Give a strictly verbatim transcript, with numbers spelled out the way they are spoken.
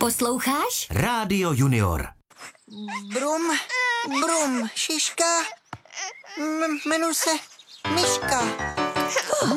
Posloucháš? Rádio Junior. Brum, brum, šiška, m- jmenuji se Myška.